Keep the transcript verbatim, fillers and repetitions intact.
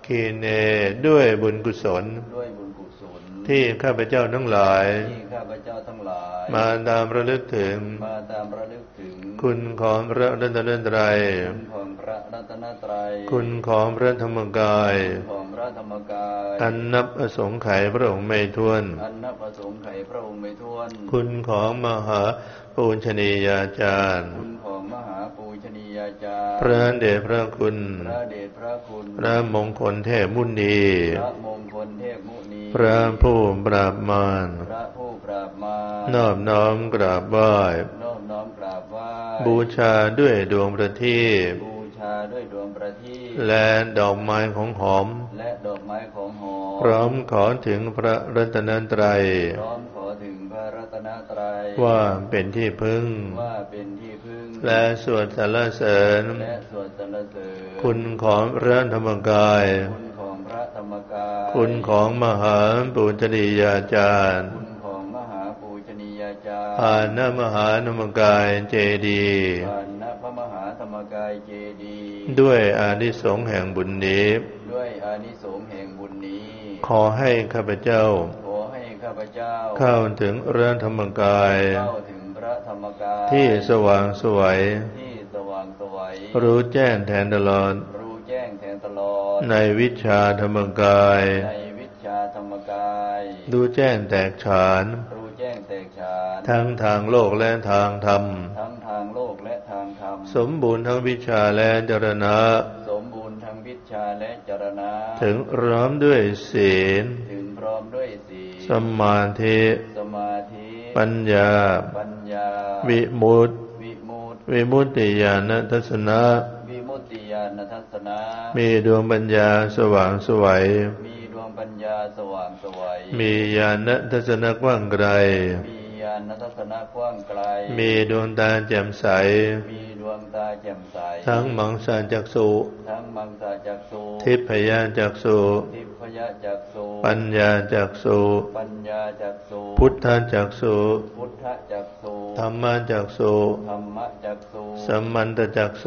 คีเนด้วยบุญกุศลด้วยบุญกุศลที่ข้าพเจ้าทั้งหลายที่ข้าพเจ้าทั้งหลายมาตามระลึกถึงมาตามระลึกถึงคุณของพระรัตนตรัยคุณของพระรัตนตรัยคุณของพระธรรมกายของพระธรรมกายอันนับอสงไขยพระองค์ไม่ถ้วนอันนับอสงไขยพระองค์ไม่ถ้วนคุณของมหาปูชนียาจารย์คุณของมหาปูชนียาจารย์พระเดชพระคุณพระเดชพระคุณพระมงคลเทพมุนีพระมงคลเทพมุนีพระผู้ปราบมารพระผู้ปราบมารนอบน้อมกราบไหว้นอบน้อมกราบไหว้บูชาด้วยดวงประทีปบูชาด้วยดวงประทีปและดอกไม้ของหอมและดอกไม้ของหอมพร้อมขอถึงพระรัตนตรัยพร้อมขอถึงพระรัตนตรัยว่าเป็นที่พึ่งว่าเป็นที่พึ่งและสวดสรรเสริญและสวดสรรเสริญคุณของพระธรรมกายคุณของพระธรรมกายคุณของมหาปูชนียาจารย์คุณของมหาปูชนียาจารย์ปานนมหาธรรมกายเจดีย์ปานนพระมหาธรรมกายเจดีย์ด้วยอานิสงส์แห่งบุญนี้ด้วยอานิสงส์แห่งบุญนี้ขอให้ข้าพเจ้าขอให้ข้าพเจ้าเข้าถึงพระธรรมกายเข้าถึงพระธรรมกายที่สว่างไสวที่สว่างไสวรู้แจ้งแทงตลอดรู้แจ้งแทงตลอดในวิชาธรรมกายในวิชาธรรมกายรู้แจ้งแตกฉานรู้แจ้งแตกฉานทั้งทางโลกและทางธรรมทั้งทางโลกและทางธรรมสมบูรณ์ทั้งวิชาและจรณะสมบูรณ์ทั้งวิชาและจรณะถึงพร้อมด้วยศีลถึงพร้อมด้วยศีลสมาธิสมาธิปัญญาปัญญาวิมุตติวิมุตติวิมุตติญาณทัศนะวิมุตติญาณทัศนะมีดวงปัญญาสว่างไสวมีดวงปัญญาสว่างไสวมีญาณทัศนะกว้างไกลมีญาณทัศนะกว้างไกลมีดวงตาแจ่มใสมีดวงตาแจ่มใสทั้งมังสาจักษุทั้งมังสาจักษุทิพยจักษุทิพยจักษุปัญญาจักษุปัญญาจักษุพุทธจักษุพุทธจักษุธรรมจักษุธรรมจักษุสัมมันตจักษุ